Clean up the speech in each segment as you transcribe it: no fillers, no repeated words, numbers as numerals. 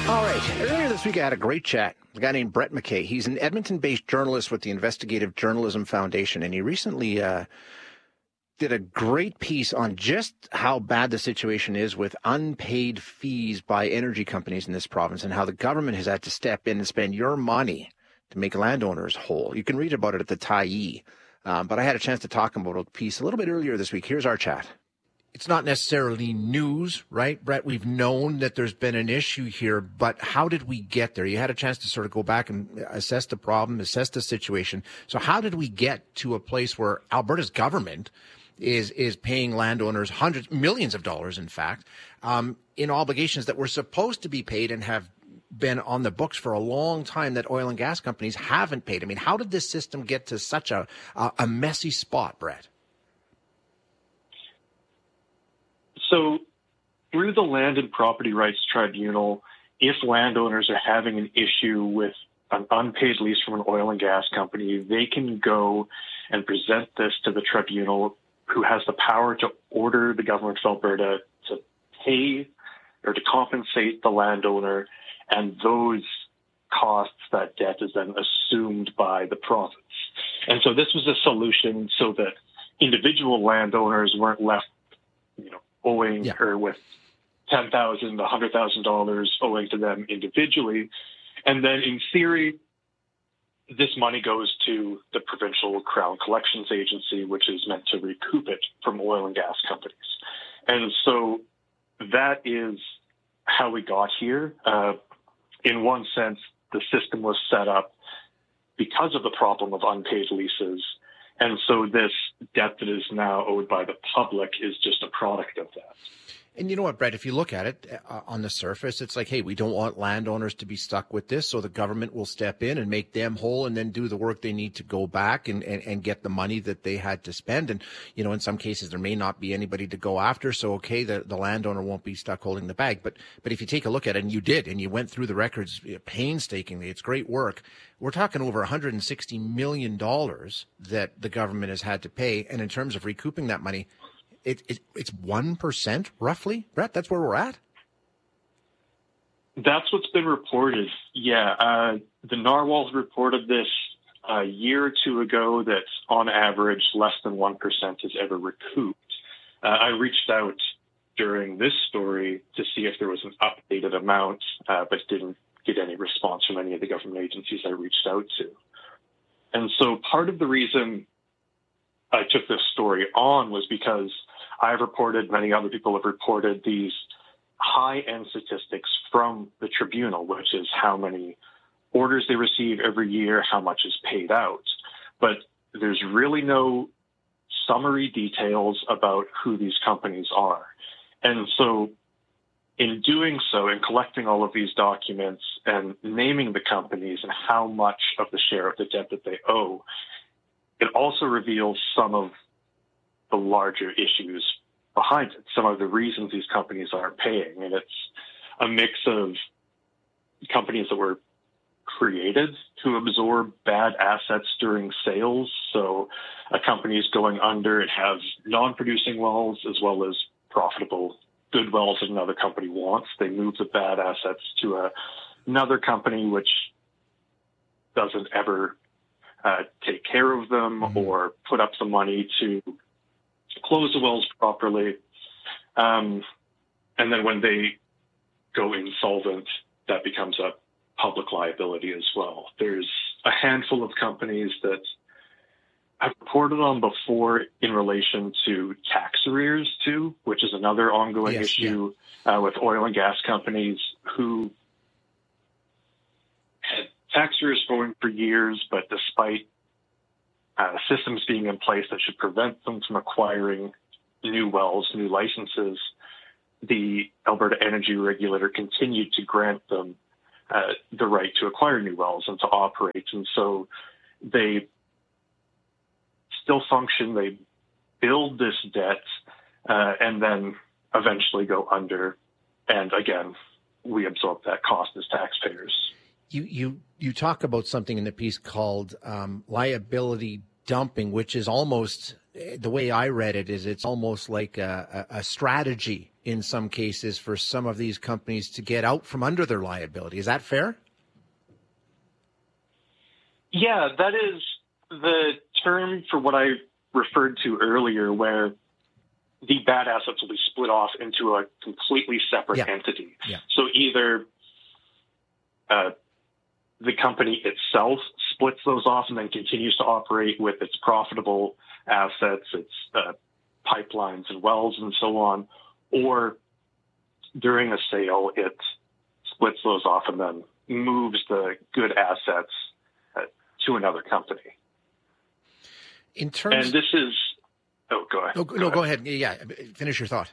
All right. Earlier this week, I had a great chat with a guy named Brett McKay. He's an Edmonton-based journalist with the Investigative Journalism Foundation, and he recently did a great piece on just how bad the situation is with unpaid fees by energy companies in this province and how the government has had to step in and spend your money to make landowners whole. You can read about it at the Tyee, but I had a chance to talk about the piece a little bit earlier this week. Here's our chat. It's not necessarily news, right, Brett? We've known that there's been an issue here, but how did we get there? You had a chance to sort of go back and assess the problem, assess the situation. So how did we get to a place where Alberta's government is paying landowners hundreds, millions of dollars, in fact, in obligations that were supposed to be paid and have been on the books for a long time that oil and gas companies haven't paid? I mean, how did this system get to such a messy spot, Brett? So through the Land and Property Rights Tribunal, if landowners are having an issue with an unpaid lease from an oil and gas company, they can go and present this to the tribunal, who has the power to order the government of Alberta to pay or to compensate the landowner, and those costs, that debt, is then assumed by the province. And so this was a solution so that individual landowners weren't left, owing or with $10,000, $100,000 owing to them individually. And then in theory, this money goes to the provincial Crown Collections Agency, which is meant to recoup it from oil and gas companies. And so that is how we got here. In one sense, the system was set up because of the problem of unpaid leases. And so this debt that is now owed by the public is just a product of that. And you know what, Brett, if you look at it on the surface, it's like, hey, we don't want landowners to be stuck with this, so the government will step in and make them whole and then do the work they need to go back and get the money that they had to spend. And, in some cases, there may not be anybody to go after, so, okay, the landowner won't be stuck holding the bag. But if you take a look at it, and you did, and you went through the records painstakingly, it's great work. We're talking over $160 million that the government has had to pay. And in terms of recouping that money, it's 1% roughly, Brett. That's where we're at. That's what's been reported. Yeah, the Narwhals reported this a year or two ago that on average less than 1% is ever recouped. I reached out during this story to see if there was an updated amount, but didn't get any response from any of the government agencies I reached out to. And so part of the reason I took this story on was because I've reported, many other people have reported, these high-end statistics from the tribunal, which is how many orders they receive every year, how much is paid out. But there's really no summary details about who these companies are. And so in doing so, in collecting all of these documents and naming the companies and how much of the share of the debt that they owe, it also reveals some of the larger issues behind it, some of the reasons these companies aren't paying. And it's a mix of companies that were created to absorb bad assets during sales. So a company is going under, it has non-producing wells as well as profitable good wells that another company wants. They move the bad assets to another company which doesn't ever take care of them or put up the money to close the wells properly. And then when they go insolvent, that becomes a public liability as well. There's a handful of companies that I've reported on before in relation to tax arrears too, which is another ongoing issue with oil and gas companies who had tax arrears going for years, but despite systems being in place that should prevent them from acquiring new wells, new licenses, the Alberta Energy Regulator continued to grant them the right to acquire new wells and to operate. And so they still function, they build this debt, and then eventually go under. And again, we absorb that cost as taxpayers. You talk about something in the piece called liability dumping, which is almost, the way I read it, is it's almost like a strategy in some cases for some of these companies to get out from under their liability. Is that fair? Yeah, that is the term for what I referred to earlier, where the bad assets will be split off into a completely separate entity. Yeah. So either the company itself splits those off and then continues to operate with its profitable assets, its pipelines and wells and so on, or during a sale, it splits those off and then moves the good assets to another company. In terms, and this is, go ahead. Go ahead. Yeah, finish your thought.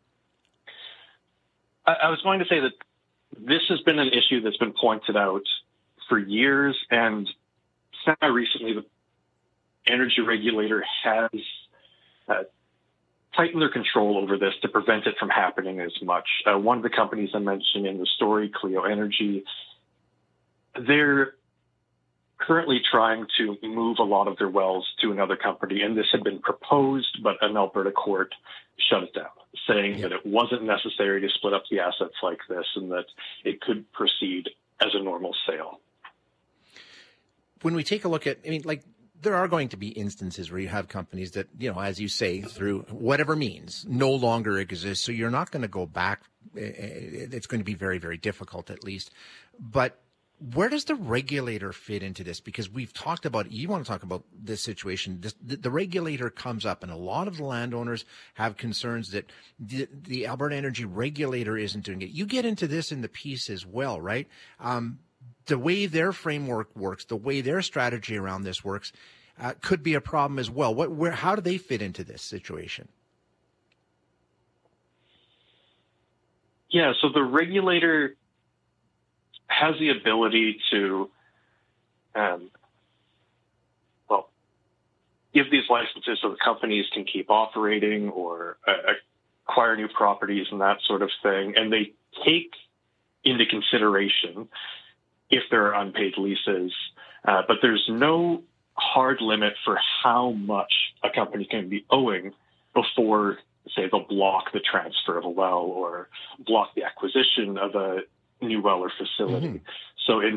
I was going to say that this has been an issue that's been pointed out for years, and semi-recently, the energy regulator has tightened their control over this to prevent it from happening as much. One of the companies I mentioned in the story, Clio Energy, they're currently trying to move a lot of their wells to another company, and this had been proposed, but an Alberta court shut it down, saying that it wasn't necessary to split up the assets like this and that it could proceed as a normal sale. When we take a look at, there are going to be instances where you have companies that, as you say, through whatever means, no longer exist. So you're not going to go back. It's going to be very, very difficult, at least. But where does the regulator fit into this? Because we've talked about, you want to talk about this situation, the regulator comes up, and a lot of the landowners have concerns that the Alberta Energy Regulator isn't doing it. You get into this in the piece as well, right? The way their framework works, the way their strategy around this works, could be a problem as well. How do they fit into this situation? Yeah, so the regulator has the ability to, give these licenses so the companies can keep operating or acquire new properties and that sort of thing. And they take into consideration if there are unpaid leases, but there's no hard limit for how much a company can be owing before, say, they'll block the transfer of a well or block the acquisition of a new well or facility. Mm-hmm. So in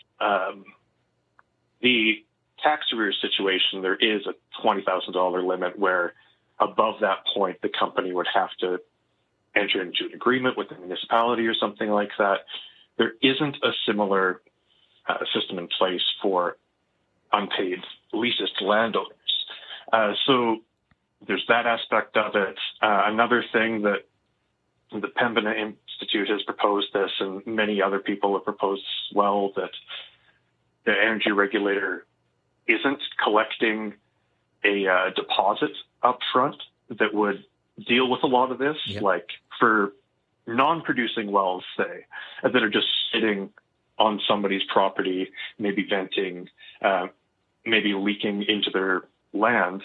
the tax arrears situation, there is a $20,000 limit where above that point, the company would have to enter into an agreement with the municipality or something like that. There isn't a similar system in place for unpaid leases to landowners. So there's that aspect of it. Another thing that the Pembina Institute has proposed this, and many other people have proposed as well, that the energy regulator isn't collecting a deposit up front that would deal with a lot of this, like for non-producing wells, say, that are just sitting on somebody's property, maybe venting, maybe leaking into their land.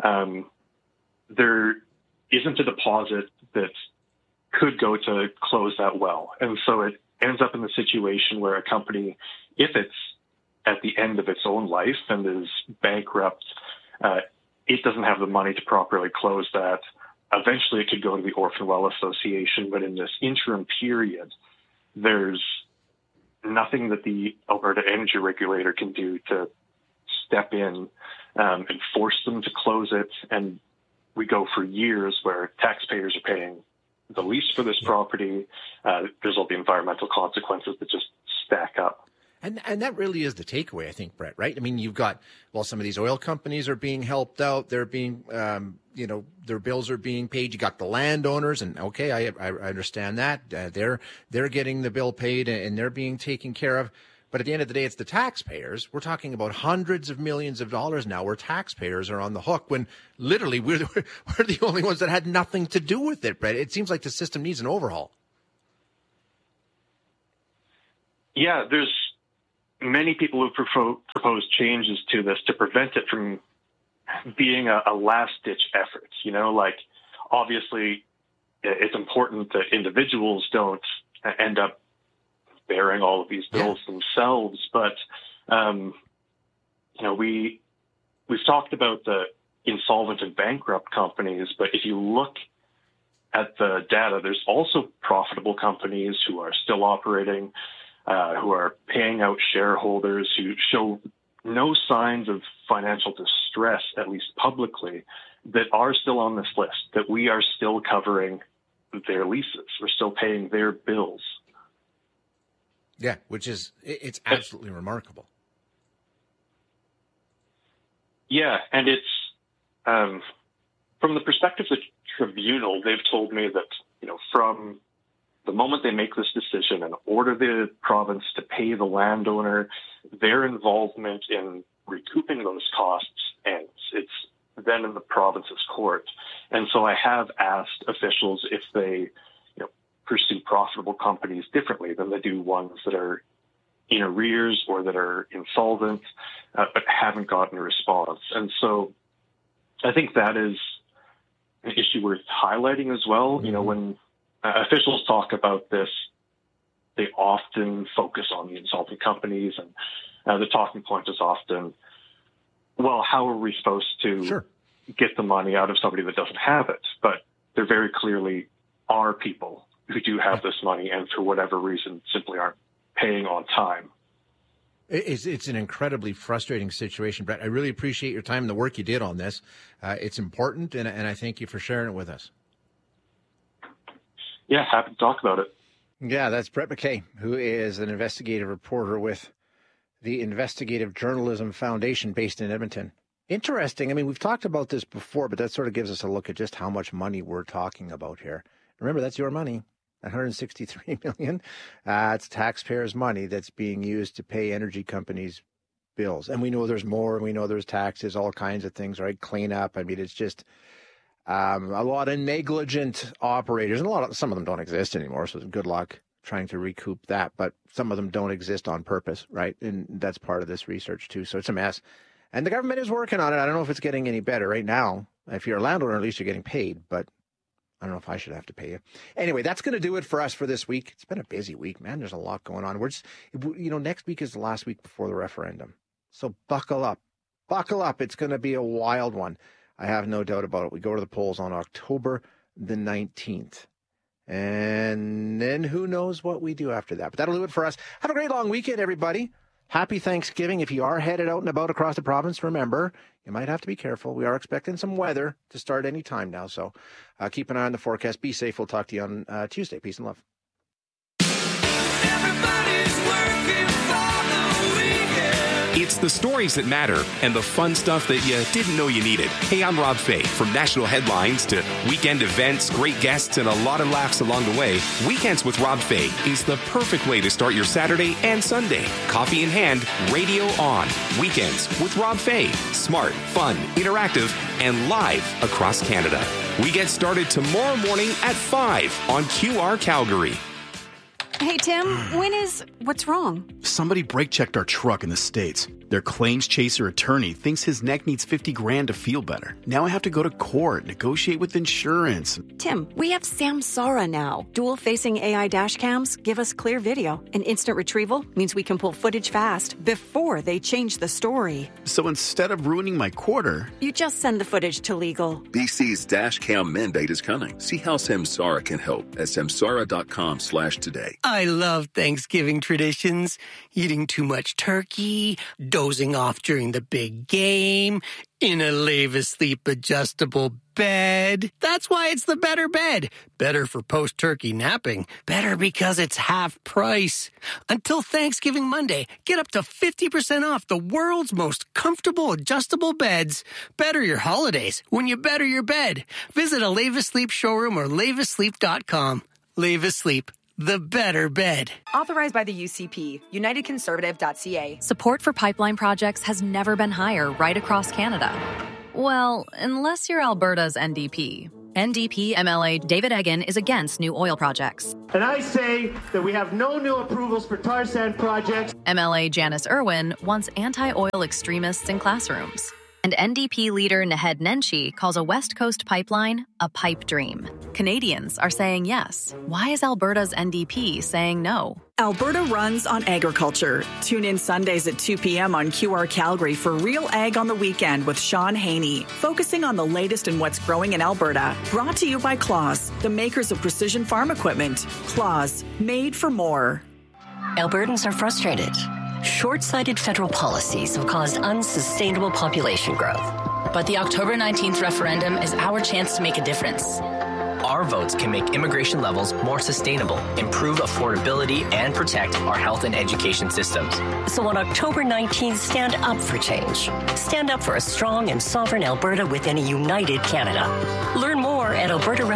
There isn't a deposit that could go to close that well. And so it ends up in the situation where a company, if it's at the end of its own life and is bankrupt, it doesn't have the money to properly close that. Eventually it could go to the Orphan Well Association, but in this interim period, there's nothing that the Alberta Energy Regulator can do to step in and force them to close it. And we go for years where taxpayers are paying the lease for this property. There's all the environmental consequences that just stack up. And that really is the takeaway, I think, Brett, right? I mean, you've got, some of these oil companies are being helped out. They're being, their bills are being paid. You got the landowners, and okay, I understand that. They're getting the bill paid and they're being taken care of. But at the end of the day, it's the taxpayers. We're talking about hundreds of millions of dollars now where taxpayers are on the hook when literally we're the only ones that had nothing to do with it, Brett. It seems like the system needs an overhaul. Yeah, there's many people who propose changes to this to prevent it from being a last-ditch effort. Obviously, it's important that individuals don't end up bearing all of these bills themselves, but we've talked about the insolvent and bankrupt companies, but if you look at the data, there's also profitable companies who are still operating, who are paying out shareholders, who show no signs of financial distress, at least publicly, that are still on this list, that we are still covering their leases. We're still paying their bills. Yeah, it's absolutely remarkable. Yeah, and it's, from the perspective of the tribunal, they've told me that, from the moment they make this decision and order the province to pay the landowner, their involvement in recouping those costs ends. It's then in the province's court. And so I have asked officials if they, pursue profitable companies differently than they do ones that are in arrears or that are insolvent, but haven't gotten a response. And so I think that is an issue worth highlighting as well. Mm-hmm. When officials talk about this, they often focus on the insolvent companies, and the talking point is often, well, how are we supposed to get the money out of somebody that doesn't have it? But there very clearly are people who do have this money and for whatever reason simply aren't paying on time. It's an incredibly frustrating situation, Brett. I really appreciate your time and the work you did on this. It's important, and I thank you for sharing it with us. Yeah, happy to talk about it. Yeah, that's Brett McKay, who is an investigative reporter with the Investigative Journalism Foundation based in Edmonton. Interesting. I mean, we've talked about this before, but that sort of gives us a look at just how much money we're talking about here. Remember, that's your money. $163 million. It's taxpayers' money that's being used to pay energy companies' bills. And we know there's more, and we know there's taxes, all kinds of things, right? Cleanup. I mean, it's just a lot of negligent operators, and some of them don't exist anymore, so good luck trying to recoup that. But some of them don't exist on purpose, right? And that's part of this research, too. So it's a mess. And the government is working on it. I don't know if it's getting any better right now. If you're a landlord, at least you're getting paid, but I don't know if I should have to pay you. Anyway, that's going to do it for us for this week. It's been a busy week, man. There's a lot going on. We're just, next week is the last week before the referendum. So buckle up. Buckle up. It's going to be a wild one. I have no doubt about it. We go to the polls on October the 19th. And then who knows what we do after that. But that'll do it for us. Have a great long weekend, everybody. Happy Thanksgiving. If you are headed out and about across the province, remember, you might have to be careful. We are expecting some weather to start any time now. So keep an eye on the forecast. Be safe. We'll talk to you on Tuesday. Peace and love. Everybody's working for the weekend. It's the stories that matter and the fun stuff that you didn't know you needed. Hey, I'm Rob Fay. From national headlines to weekend events, great guests, and a lot of laughs along the way, Weekends with Rob Fay is the perfect way to start your Saturday and Sunday. Coffee in hand, radio on. Weekends with Rob Fay. Smart, fun, interactive, and live across Canada. We get started tomorrow morning at 5 on QR Calgary. Hey, Tim, what's wrong? Somebody brake-checked our truck in the States. Their claims chaser attorney thinks his neck needs $50,000 to feel better. Now I have to go to court, negotiate with insurance. Tim, we have Samsara now. Dual-facing AI dash cams give us clear video. And instant retrieval means we can pull footage fast before they change the story. So instead of ruining my quarter, you just send the footage to legal. BC's dash cam mandate is coming. See how Samsara can help at samsara.com/today. I love Thanksgiving traditions. Eating too much turkey, dozing off during the big game, in a Leave-Asleep adjustable bed. That's why it's the better bed. Better for post-turkey napping. Better because it's half price. Until Thanksgiving Monday, get up to 50% off the world's most comfortable adjustable beds. Better your holidays when you better your bed. Visit a Leave-Asleep showroom or leaveasleep.com. Leave-Asleep. The better bed. Authorized by the UCP, UnitedConservative.ca. Support for pipeline projects has never been higher right across Canada. Well, unless you're Alberta's NDP. NDP MLA David Eggen is against new oil projects. And I say that we have no new approvals for tar sand projects. MLA Janice Irwin wants anti-oil extremists in classrooms. And NDP leader Naheed Nenshi calls a West Coast pipeline a pipe dream. Canadians are saying yes. Why is Alberta's NDP saying no? Alberta runs on agriculture. Tune in Sundays at 2 p.m. on QR Calgary for Real Ag on the Weekend with Sean Haney, focusing on the latest in what's growing in Alberta. Brought to you by Claas, the makers of precision farm equipment. Claas, made for more. Albertans are frustrated. Short-sighted federal policies have caused unsustainable population growth. But the October 19th referendum is our chance to make a difference. Our votes can make immigration levels more sustainable, improve affordability, and protect our health and education systems. So on October 19th, stand up for change. Stand up for a strong and sovereign Alberta within a united Canada. Learn more at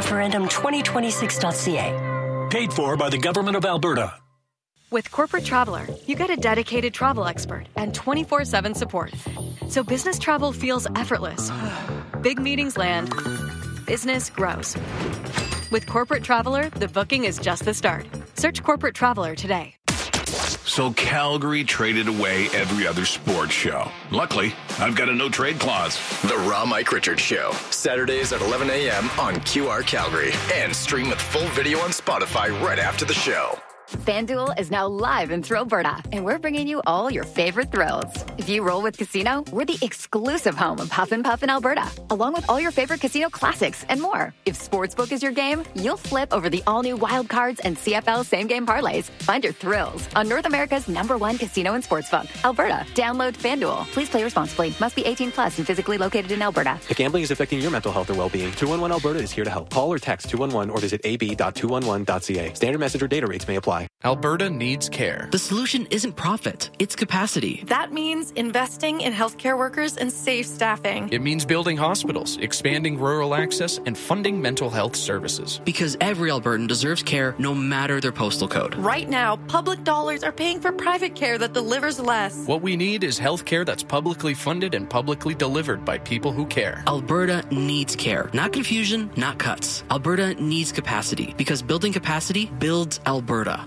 albertareferendum2026.ca. Paid for by the Government of Alberta. With Corporate Traveler, you get a dedicated travel expert and 24/7 support. So business travel feels effortless. Big meetings land. Business grows. With Corporate Traveler, the booking is just the start. Search Corporate Traveler today. So Calgary traded away every other sports show. Luckily, I've got a no-trade clause. The Raw Mike Richards Show. Saturdays at 11 a.m. on QR Calgary. And stream with full video on Spotify right after the show. FanDuel is now live in Thrillberta, and we're bringing you all your favorite thrills. If you roll with Casino, we're the exclusive home of Huff and Puff in Alberta, along with all your favorite casino classics and more. If Sportsbook is your game, you'll flip over the all-new Wild Cards and CFL same-game parlays. Find your thrills on North America's #1 casino and sportsbook, Alberta. Download FanDuel. Please play responsibly. Must be 18 plus and physically located in Alberta. If gambling is affecting your mental health or well-being, 211 Alberta is here to help. Call or text 211 or visit ab.211.ca. Standard message or data rates may apply. Alberta needs care. The solution isn't profit, it's capacity. That means investing in healthcare workers and safe staffing. It means building hospitals, expanding rural access, and funding mental health services. Because every Albertan deserves care no matter their postal code. Right now, public dollars are paying for private care that delivers less. What we need is health care that's publicly funded and publicly delivered by people who care. Alberta needs care. Not confusion, not cuts. Alberta needs capacity. Because building capacity builds Alberta.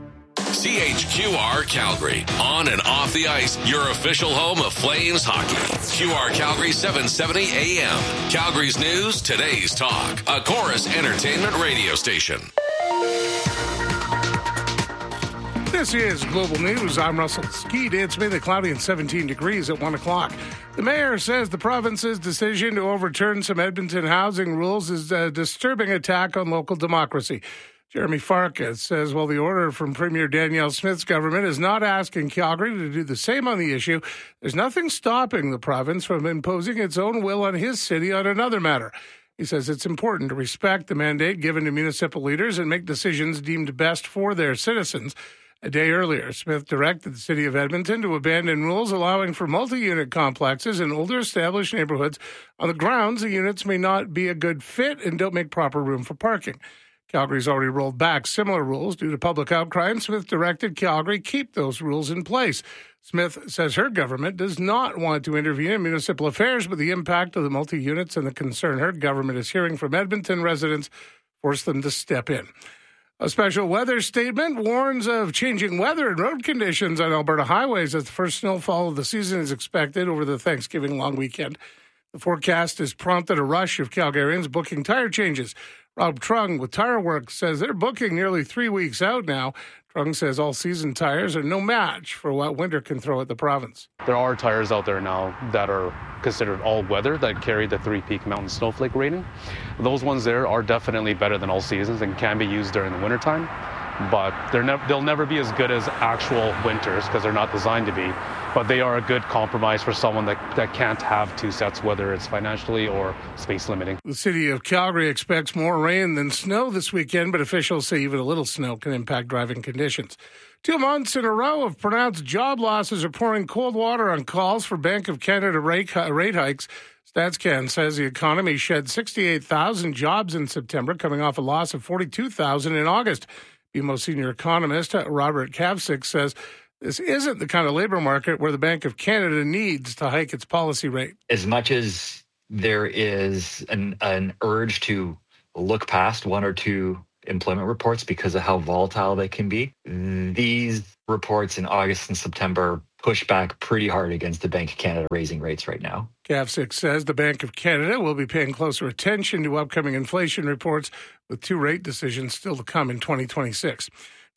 CHQR Calgary. On and off the ice, your official home of Flames hockey. QR Calgary 770 AM. Calgary's news, today's talk. A Chorus Entertainment radio station. This is Global News. I'm Russell Skeet. It's mainly cloudy and 17 degrees at 1 o'clock. The mayor says the province's decision to overturn some Edmonton housing rules is a disturbing attack on local democracy. Jeremy Farkas says while the order from Premier Danielle Smith's government is not asking Calgary to do the same on the issue, there's nothing stopping the province from imposing its own will on his city on another matter. He says it's important to respect the mandate given to municipal leaders and make decisions deemed best for their citizens. A day earlier, Smith directed the city of Edmonton to abandon rules allowing for multi-unit complexes in older established neighborhoods on the grounds the units may not be a good fit and don't make proper room for parking. Calgary's already rolled back similar rules due to public outcry, and Smith directed Calgary keep those rules in place. Smith says her government does not want to intervene in municipal affairs, but the impact of the multi-units and the concern her government is hearing from Edmonton residents force them to step in. A special weather statement warns of changing weather and road conditions on Alberta highways as the first snowfall of the season is expected over the Thanksgiving long weekend. The forecast has prompted a rush of Calgarians booking tire changes. Rob Trung with Tire Works says they're booking nearly 3 weeks out now. Trung says all-season tires are no match for what winter can throw at the province. There are tires out there now that are considered all-weather that carry the 3-peak mountain snowflake rating. Those ones there are definitely better than all seasons and can be used during the wintertime. But they'll never be as good as actual winters because they're not designed to be. But they are a good compromise for someone that can't have two sets, whether it's financially or space limiting. The city of Calgary expects more rain than snow this weekend, but officials say even a little snow can impact driving conditions. 2 months in a row of pronounced job losses are pouring cold water on calls for Bank of Canada rate hikes. StatsCan says the economy shed 68,000 jobs in September, coming off a loss of 42,000 in August. BMO senior economist Robert Kavcic says this isn't the kind of labor market where the Bank of Canada needs to hike its policy rate. As much as there is an urge to look past 1 or 2 employment reports because of how volatile they can be, these reports in August and September push back pretty hard against the Bank of Canada raising rates right now. Kavcic says the Bank of Canada will be paying closer attention to upcoming inflation reports with 2 rate decisions still to come in 2026.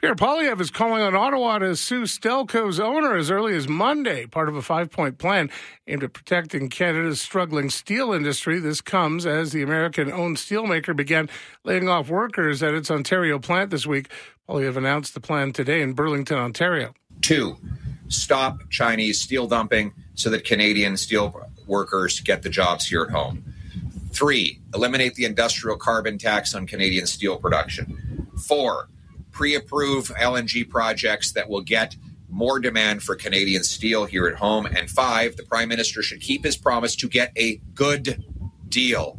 Pierre Poilievre is calling on Ottawa to sue Stelco's owner as early as Monday, part of a 5-point plan aimed at protecting Canada's struggling steel industry. This comes as the American-owned steelmaker began laying off workers at its Ontario plant this week. Poilievre announced the plan today in Burlington, Ontario. 2, stop Chinese steel dumping so that Canadian steel workers get the jobs here at home. 3, eliminate the industrial carbon tax on Canadian steel production. 4, pre-approve LNG projects that will get more demand for Canadian steel here at home. And 5, the Prime Minister should keep his promise to get a good deal,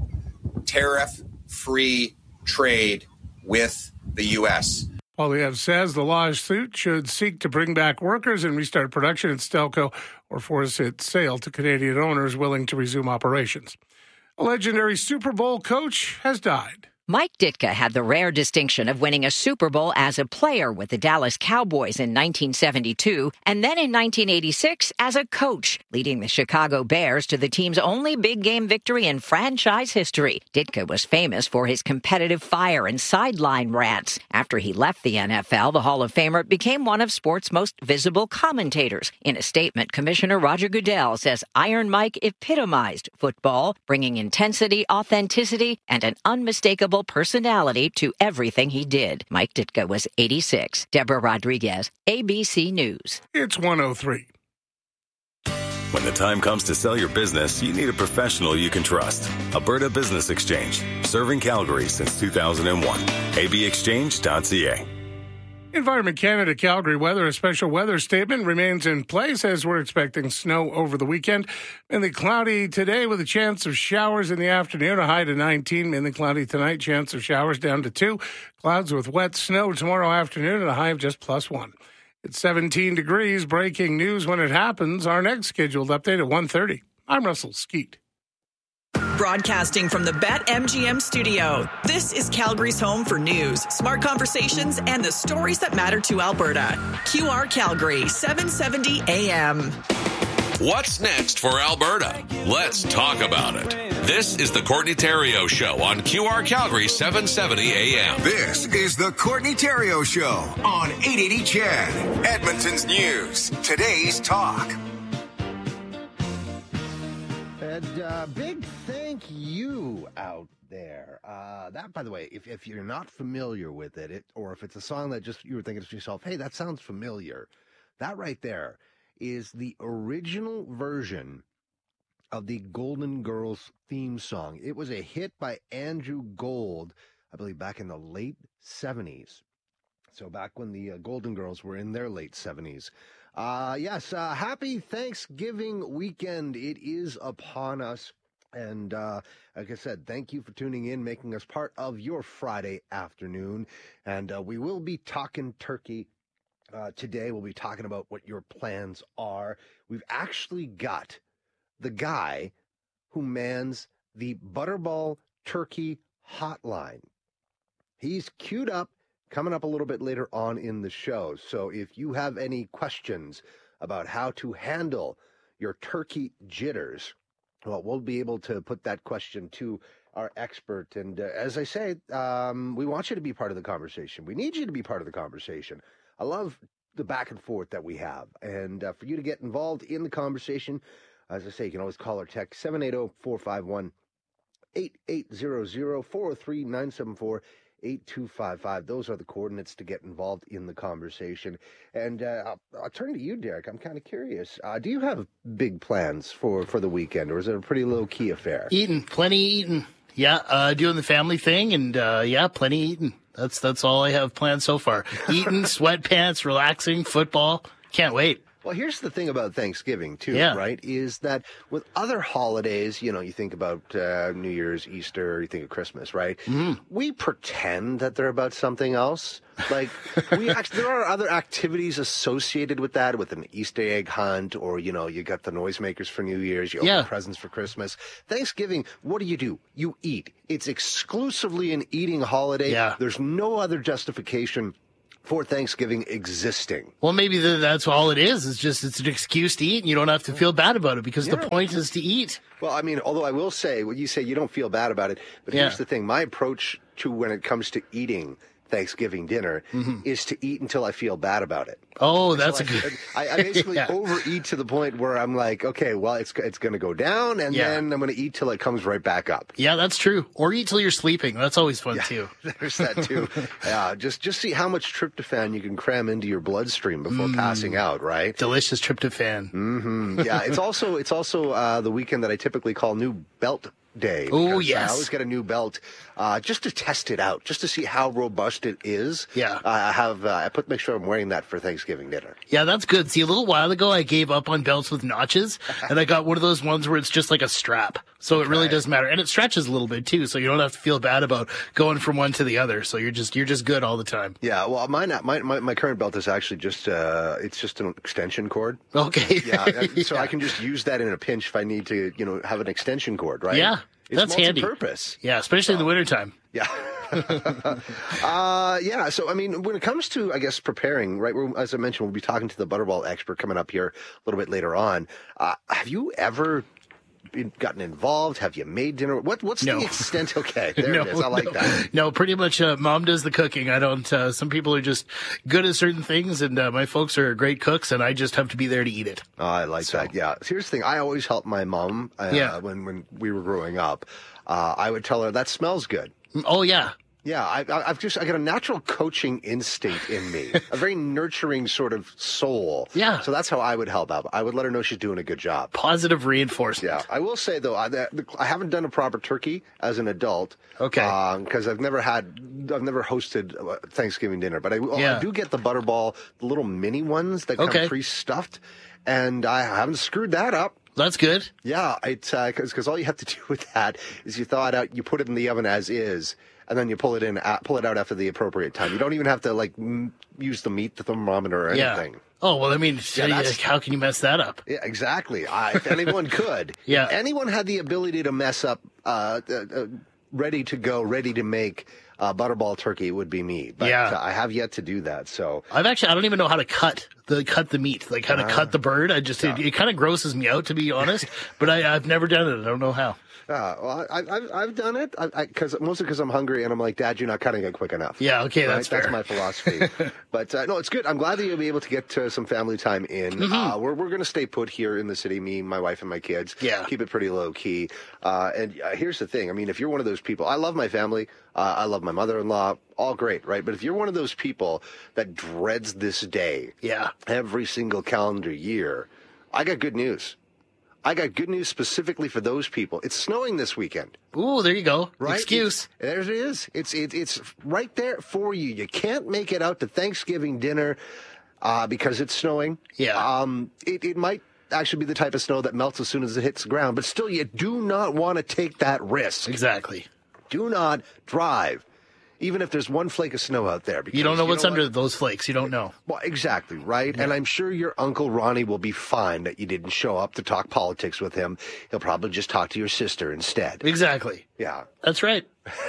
tariff-free trade with the U.S. Poilievre says the lawsuit should seek to bring back workers and restart production at Stelco or force its sale to Canadian owners willing to resume operations. A legendary Super Bowl coach has died. Mike Ditka had the rare distinction of winning a Super Bowl as a player with the Dallas Cowboys in 1972 and then in 1986 as a coach, leading the Chicago Bears to the team's only big game victory in franchise history. Ditka was famous for his competitive fire and sideline rants. After he left the NFL, the Hall of Famer became one of sports' most visible commentators. In a statement, Commissioner Roger Goodell says Iron Mike epitomized football, bringing intensity, authenticity, and an unmistakable personality to everything he did. Mike Ditka was 86. Deborah Rodriguez, ABC News. It's 1:03. When the time comes to sell your business, you need a professional you can trust. Alberta Business Exchange, serving Calgary since 2001. abexchange.ca. Environment Canada Calgary weather, a special weather statement remains in place as we're expecting snow over the weekend. Mainly cloudy today with a chance of showers in the afternoon, a high to 19. Mainly cloudy tonight, chance of showers down to 2. Clouds with wet snow tomorrow afternoon and a high of just +1. It's 17 degrees. Breaking news when it happens. Our next scheduled update at 1:30. I'm Russell Skeet. Broadcasting from the BetMGM studio, this is Calgary's home for news, smart conversations, and the stories that matter to Alberta. QR Calgary, 770 AM. What's next for Alberta? Let's talk about it. This is the Courtney Theriault Show on QR Calgary 770 AM. This is the Courtney Theriault Show on 880 CHED. Edmonton's news. Today's talk. And big thank you out there. That, by the way, if you're not familiar with it, or if it's a song that just you were thinking to yourself, hey, that sounds familiar, that right there is the original version of the Golden Girls theme song. It was a hit by Andrew Gold, I believe, back in the late 70s. So back when the Golden Girls were in their late 70s. Yes, happy Thanksgiving weekend. It is upon us. And like I said, thank you for tuning in, making us part of your Friday afternoon. And we will be talking turkey today. We'll be talking about what your plans are. We've actually got the guy who mans the Butterball Turkey Hotline. He's queued up, coming up a little bit later on in the show. So if you have any questions about how to handle your turkey jitters, well, we'll be able to put that question to our expert. And as I say, we want you to be part of the conversation. We need you to be part of the conversation. I love the back and forth that we have. And for you to get involved in the conversation, as I say, you can always call or text 780-451-8800, 403-974-8255. Those are the coordinates to get involved in the conversation. And I'll turn to you, Derek. I'm kind of curious. Do you have big plans for the weekend, or is it a pretty low-key affair? Plenty eating. Yeah, doing the family thing, and plenty eating. That's all I have planned so far. Eating, sweatpants, relaxing, football. Can't wait. Well, here's the thing about Thanksgiving, too, right, is that with other holidays, you think about New Year's, Easter, you think of Christmas, right? Mm-hmm. We pretend that they're about something else. Like, there are other activities associated with that, with an Easter egg hunt, or, you got the noisemakers for New Year's, you open presents for Christmas. Thanksgiving, what do? You eat. It's exclusively an eating holiday. Yeah. There's no other justification for Thanksgiving existing. Well, maybe that's all it is. It's an excuse to eat, and you don't have to feel bad about it because the point is to eat. Well, I mean, although I will say, when you say you don't feel bad about it, but here's the thing. My approach to when it comes to eating Thanksgiving dinner is to eat until I feel bad about it. Oh, that's a good. I basically overeat to the point where I'm like, okay, well, it's going to go down, and then I'm going to eat till it comes right back up. Yeah, that's true. Or eat till you're sleeping. That's always fun too. There's that too. Just see how much tryptophan you can cram into your bloodstream before passing out. Right? Delicious tryptophan. Yeah, it's also the weekend that I typically call New Belt Day. Oh, yes. I always get a new belt just to test it out, just to see how robust it is. Yeah. I make sure I'm wearing that for Thanksgiving dinner. Yeah, that's good. See, a little while ago, I gave up on belts with notches, and I got one of those ones where it's just like a strap. So it really does matter. And it stretches a little bit, too, so you don't have to feel bad about going from one to the other. So you're just good all the time. Yeah, well, my current belt is actually just it's just an extension cord. Okay. Yeah, so I can just use that in a pinch if I need to, have an extension cord, right? Yeah. It's handy. Multi-purpose. Yeah, especially in the wintertime. Yeah. So, I mean, when it comes to, I guess, preparing, right, as I mentioned, we'll be talking to the Butterball expert coming up here a little bit later on. Have you ever gotten involved? Have you made dinner? What's the extent? Okay, there it is. I like that. No, pretty much Mom does the cooking. I don't. Some people are just good at certain things, and my folks are great cooks, and I just have to be there to eat it. Oh, I like that. Yeah. So here's the thing. I always helped my mom when we were growing up. I would tell her, that smells good. Oh, yeah. Yeah, I got a natural coaching instinct in me, a very nurturing sort of soul. Yeah. So that's how I would help out. I would let her know she's doing a good job. Positive reinforcement. Yeah. I will say, though, I haven't done a proper turkey as an adult. Okay. Because I've never hosted Thanksgiving dinner, but I do get the Butterball, the little mini ones that come pre-stuffed, and I haven't screwed that up. That's good. Yeah, because all you have to do with that is you thaw it out, you put it in the oven as is, and then you pull it out after the appropriate time. You don't even have to use the meat thermometer or anything. Oh, well, I mean, how can you mess that up? Yeah, exactly. If anyone could. Yeah. If anyone had the ability to mess up ready to go, ready to make Butterball turkey, it would be me. But I have yet to do that. So I don't even know how to cut the meat, like how to cut the bird. It kind of grosses me out, to be honest, but I've never done it. I don't know how. Well, I've done it mostly because I'm hungry and I'm like, Dad, you're not cutting it quick enough. Yeah, okay, that's fair. That's my philosophy. But no, it's good. I'm glad that you'll be able to get some family time in. We're going to stay put here in the city, me, my wife, and my kids. Yeah. Keep it pretty low key. And here's the thing. I mean, if you're one of those people, I love my family. I love my mother-in-law. All great, right? But if you're one of those people that dreads this day, every single calendar year, I got good news. I got good news specifically for those people. It's snowing this weekend. Ooh, there you go. Right? Excuse. There it is. It's right there for you. You can't make it out to Thanksgiving dinner because it's snowing. Yeah. It might actually be the type of snow that melts as soon as it hits the ground, but still, you do not want to take that risk. Exactly. Do not drive, even if there's one flake of snow out there. You don't know what's under those flakes. You don't know. Well, exactly, right? Yeah. And I'm sure your Uncle Ronnie will be fine that you didn't show up to talk politics with him. He'll probably just talk to your sister instead. Exactly. Yeah. That's right.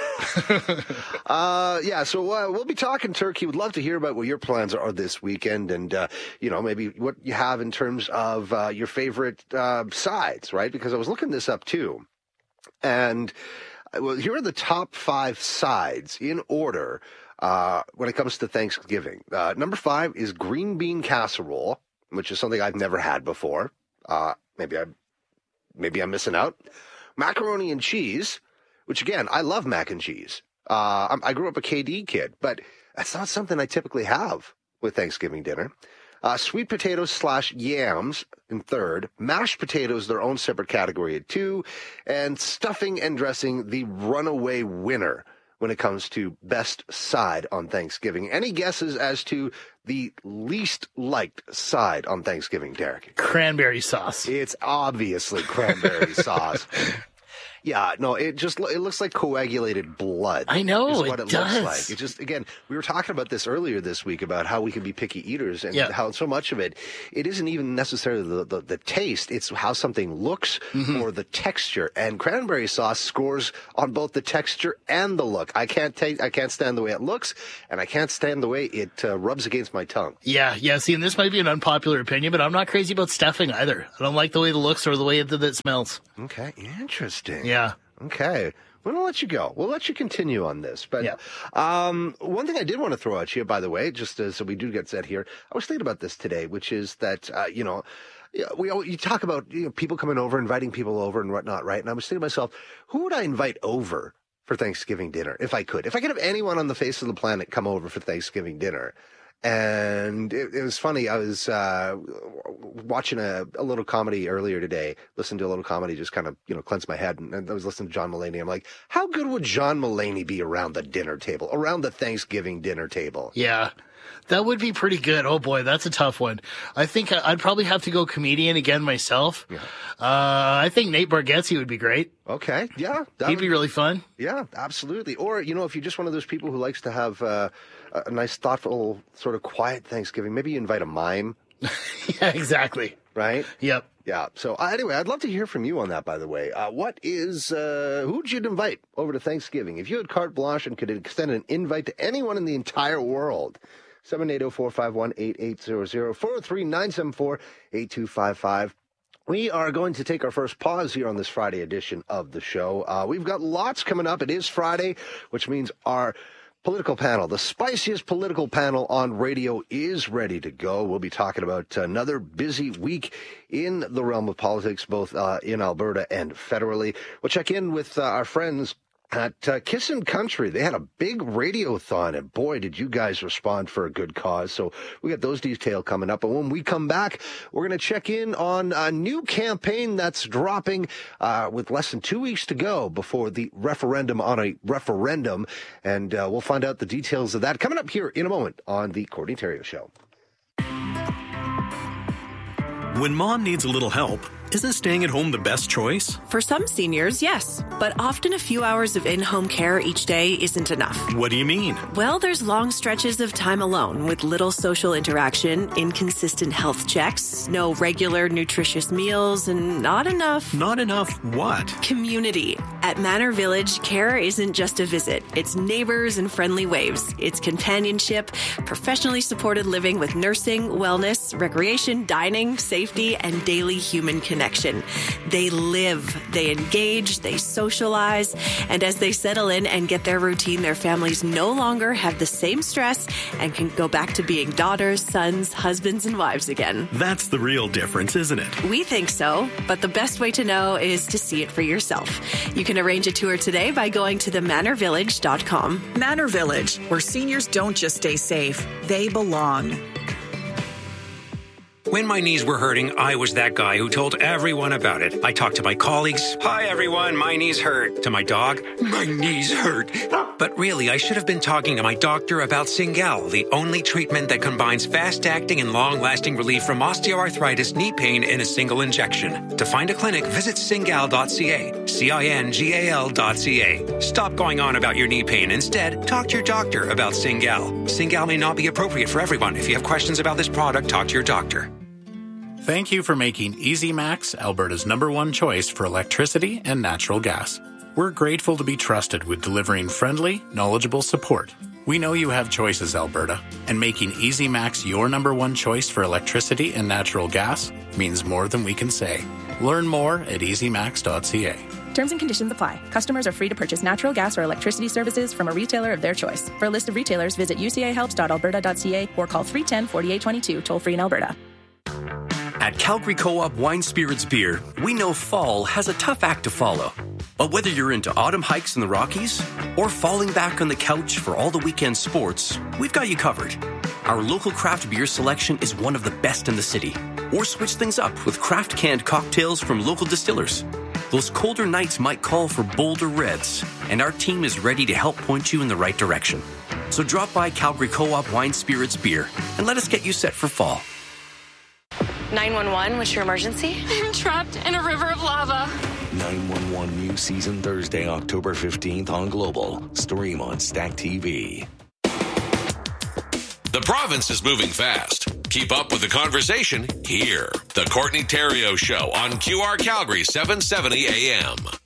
So we'll be talking turkey. Would love to hear about what your plans are this weekend and, maybe what you have in terms of your favorite sides, right? Because I was looking this up, too. And well, here are the top 5 sides in order when it comes to Thanksgiving. Number 5 is green bean casserole, which is something I've never had before. Maybe I'm missing out. Macaroni and cheese, which again, I love mac and cheese. I grew up a KD kid, but that's not something I typically have with Thanksgiving dinner. Sweet potatoes / yams in 3rd. Mashed potatoes, their own separate category at 2. And stuffing and dressing, the runaway winner when it comes to best side on Thanksgiving. Any guesses as to the least liked side on Thanksgiving, Derek? Cranberry sauce. It's obviously cranberry sauce. Yeah, no, it looks like coagulated blood. I know, is what it does. looks like. It just, again, we were talking about this earlier this week about how we can be picky eaters and how so much of it isn't even necessarily the taste, it's how something looks or the texture. And cranberry sauce scores on both the texture and the look. I can't stand the way it looks, and I can't stand the way it rubs against my tongue. Yeah, see, and this might be an unpopular opinion, but I'm not crazy about stuffing either. I don't like the way it looks or the way that it smells. Okay, interesting. Yeah. Okay. We're going to let you go. We'll let you continue on this. But one thing I did want to throw at you, by the way, just so we do get set here, I was thinking about this today, which is that, you talk about people coming over, inviting people over and whatnot, right? And I was thinking to myself, who would I invite over for Thanksgiving dinner if I could? If I could have anyone on the face of the planet come over for Thanksgiving dinner. And it was funny. I was watching a little comedy earlier today, listened to a little comedy, just kind of, cleanse my head. And I was listening to John Mulaney. I'm like, how good would John Mulaney be around the dinner table, around the Thanksgiving dinner table? Yeah. That would be pretty good. Oh boy, that's a tough one. I think I'd probably have to go comedian again myself. Yeah. I think Nate Bargatze would be great. Okay, yeah. He'd be really fun. Yeah, absolutely. Or, if you're just one of those people who likes to have a nice, thoughtful, sort of quiet Thanksgiving, maybe you invite a mime. Yeah, exactly. Right? Yep. Yeah. So anyway, I'd love to hear from you on that, by the way. Who'd you invite over to Thanksgiving? If you had carte blanche and could extend an invite to anyone in the entire world, 780-451-8800, 403-974-8255. We are going to take our first pause here on this Friday edition of the show. We've got lots coming up. It is Friday, which means our political panel, the spiciest political panel on radio, is ready to go. We'll be talking about another busy week in the realm of politics, both in Alberta and federally. We'll check in with our friends at Kissin' Country. They had a big radiothon, and boy, did you guys respond for a good cause. So we got those details coming up. But when we come back, we're going to check in on a new campaign that's dropping with less than 2 weeks to go before the referendum on a referendum. And we'll find out the details of that coming up here in a moment on the Courtney Theriault Show. When mom needs a little help, isn't staying at home the best choice? For some seniors, yes. But often a few hours of in-home care each day isn't enough. What do you mean? Well, there's long stretches of time alone with little social interaction, inconsistent health checks, no regular nutritious meals, and not enough... Not enough what? Community. At Manor Village, care isn't just a visit. It's neighbors and friendly waves. It's companionship, professionally supported living with nursing, wellness, recreation, dining, safety, and daily human connection. They live, they engage, they socialize, and as they settle in and get their routine, their families no longer have the same stress and can go back to being daughters, sons, husbands, and wives again. That's the real difference, isn't it? We think so, but the best way to know is to see it for yourself. You can arrange a tour today by going to themanorvillage.com. Manor Village, where seniors don't just stay safe, they belong. When my knees were hurting, I was that guy who told everyone about it. I talked to my colleagues. Hi, everyone. My knees hurt. To my dog. My knees hurt. But really, I should have been talking to my doctor about Cingal, the only treatment that combines fast-acting and long-lasting relief from osteoarthritis knee pain in a single injection. To find a clinic, visit cingal.ca. CINGAL.ca. Stop going on about your knee pain. Instead, talk to your doctor about Cingal. Cingal may not be appropriate for everyone. If you have questions about this product, talk to your doctor. Thank you for making Easy Max Alberta's #1 choice for electricity and natural gas. We're grateful to be trusted with delivering friendly, knowledgeable support. We know you have choices, Alberta, and making Easy Max your #1 choice for electricity and natural gas means more than we can say. Learn more at easymax.ca. Terms and conditions apply. Customers are free to purchase natural gas or electricity services from a retailer of their choice. For a list of retailers, visit ucahelps.alberta.ca or call 310-4822, toll-free in Alberta. At Calgary Co-op Wine Spirits Beer, we know fall has a tough act to follow. But whether you're into autumn hikes in the Rockies or falling back on the couch for all the weekend sports, we've got you covered. Our local craft beer selection is one of the best in the city. Or switch things up with craft canned cocktails from local distillers. Those colder nights might call for bolder reds, and our team is ready to help point you in the right direction. So drop by Calgary Co-op Wine Spirits Beer and let us get you set for fall. 911, what's your emergency? I'm trapped in a river of lava. 911 new season Thursday, October 15th on Global. Stream on Stack TV. The province is moving fast. Keep up with the conversation here. The Courtney Theriault Show on QR Calgary 770 AM.